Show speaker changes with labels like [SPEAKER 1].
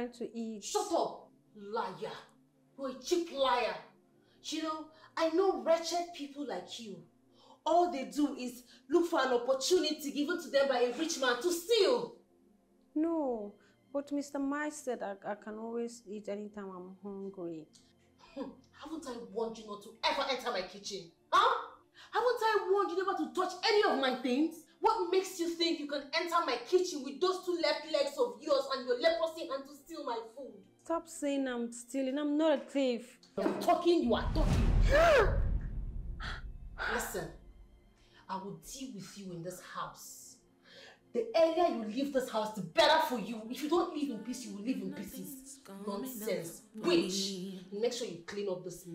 [SPEAKER 1] trying to eat.
[SPEAKER 2] Shut up, liar. You're a cheap liar. You know, I know wretched people like you. All they do is look for an opportunity given to them by a rich man to steal.
[SPEAKER 1] No, but Mr. Mike said I can always eat anytime I'm hungry.
[SPEAKER 2] Haven't I warned you not to ever enter my kitchen? Huh? Haven't I warned you never to touch any of my things? What makes you think you can enter my kitchen with those two left legs of yours and your leprosy hand to steal my food?
[SPEAKER 1] Stop saying I'm stealing. I'm not a thief.
[SPEAKER 2] I'm talking, you are talking. Listen, I will deal with you in this house. The earlier you leave this house, the better for you. If you don't live in peace, you will live in pieces. Nonsense. Witch! Make sure you clean up this